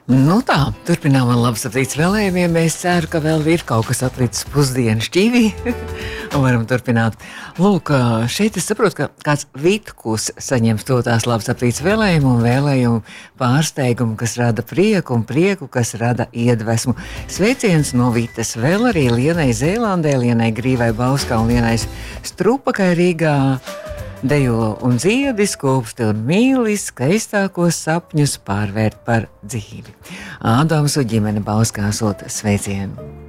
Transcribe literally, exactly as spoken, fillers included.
Nu tā, turpinām ar labsaprītas vēlējumiem. Mēs ceru, ka vēl ir kaut kas atlicis pusdienas šķīvī un varam turpināt. Lūk, šeit es saprotu, ka kāds Vitkus saņems to tās labsaprītas vēlējumu un vēlējumu pārsteigumu, kas rada prieku un prieku, kas rada iedvesmu. Sveiciens no Vitas vēl arī Lienai Zēlandē, Lienai Grīvai Bauskā un Lienai Strupakai Rīgā. Dejo un dziedi, skūpsti un mīli, skaistākos sapņus pārvērt par dzīvi. Ādams un ģimene Bauskā sūta sveicienu.